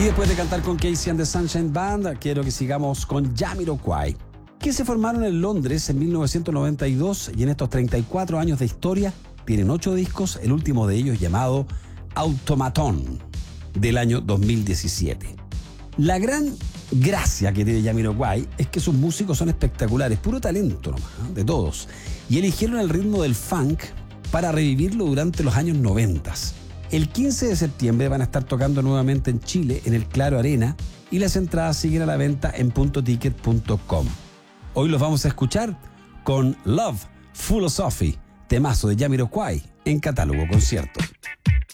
Y después de cantar con Casey and the Sunshine Band, quiero que sigamos con Jamiroquai, que se formaron en Londres en 1992 y en estos 34 años de historia tienen 8 discos, el último de ellos llamado Automaton, del año 2017. La gran gracia que tiene Jamiroquai es que sus músicos son espectaculares, puro talento nomás, ¿no? De todos. Y eligieron el ritmo del funk para revivirlo durante los años 90. El 15 de septiembre van a estar tocando nuevamente en Chile, en el Claro Arena, y las entradas siguen a la venta en puntoticket.com. Hoy los vamos a escuchar con Love Philosophy, temazo de Jamiroquai en Catálogo Concierto.